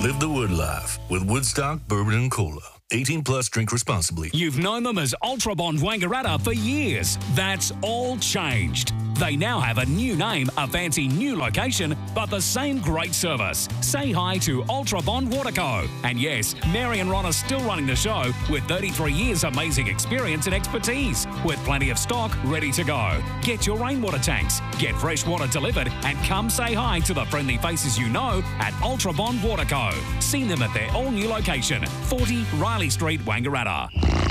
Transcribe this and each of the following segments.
Live the Wood life with Woodstock Bourbon and Cola. 18 plus, drink responsibly. You've known them as Ultra Bond Wangaratta for years. That's all changed. They now have a new name, a fancy new location, but the same great service. Say hi to Ultra Bond Waterco. And yes, Mary and Ron are still running the show with 33 years amazing experience and expertise, with plenty of stock ready to go. Get your rainwater tanks, get fresh water delivered, and come say hi to the friendly faces you know at Ultra Bond Waterco. See them at their all-new location, 40 Riley Street, Wangaratta.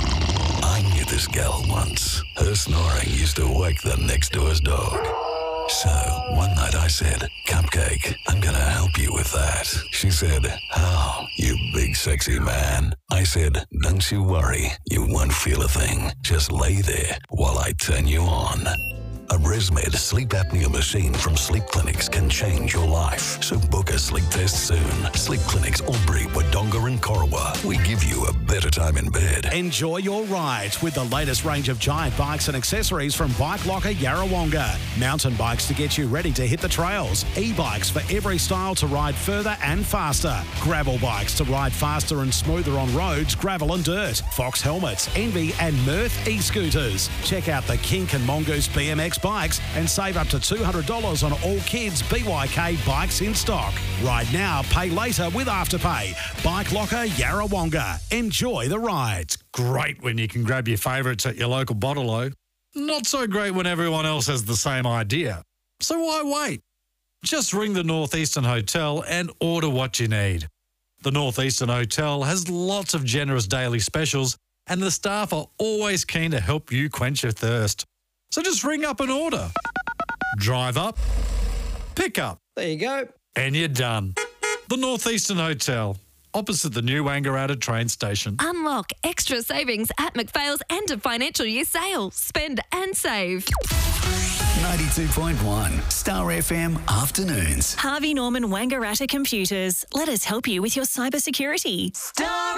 I knew this gal once. Her snoring used to wake the next door's dog. So, one night I said, Cupcake, I'm gonna help you with that. She said, how, you big sexy man? I said, don't you worry, you won't feel a thing. Just lay there while I turn you on. A ResMed sleep apnea machine from Sleep Clinics can change your life. So book a sleep test soon. Sleep Clinics, Albury, Wodonga and Corowa. We give you a better time in bed. Enjoy your ride with the latest range of giant bikes and accessories from Bike Locker Yarrawonga. Mountain bikes to get you ready to hit the trails. E-bikes for every style to ride further and faster. Gravel bikes to ride faster and smoother on roads, gravel and dirt. Fox helmets, Envy and Mirth e-scooters. Check out the Kink and Mongoose BMX bikes and save up to $200 on all kids' BYK bikes in stock. Ride now, pay later with Afterpay. Bike Locker Yarrawonga. Enjoy the rides. Great when you can grab your favourites at your local bottle-o. Not so great when everyone else has the same idea. So why wait? Just ring the Northeastern Hotel and order what you need. The Northeastern Hotel has lots of generous daily specials and the staff are always keen to help you quench your thirst. So just ring up and order. Drive up, pick up. There you go. And you're done. The Northeastern Hotel, opposite the new Wangaratta train station. Unlock extra savings at McPhail's end of financial year sale. Spend and save. 92.1 Star FM Afternoons. Harvey Norman Wangaratta Computers. Let us help you with your cybersecurity. Star